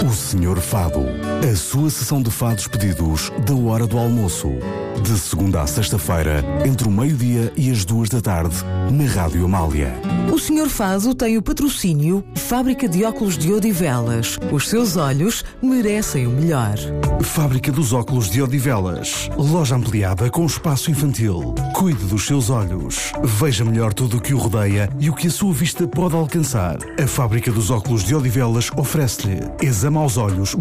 O Senhor Fado, a sua sessão de fados pedidos da hora do almoço. De segunda a sexta-feira, entre o meio-dia e as 2 da tarde, na Rádio Amália. O Senhor Fado tem o patrocínio Fábrica de Óculos de Odivelas. Os seus olhos merecem o melhor. Fábrica dos Óculos de Odivelas. Loja ampliada com espaço infantil. Cuide dos seus olhos. Veja melhor tudo o que o rodeia e o que a sua vista pode alcançar. A Fábrica dos Óculos de Odivelas oferece-lhe exame aos olhos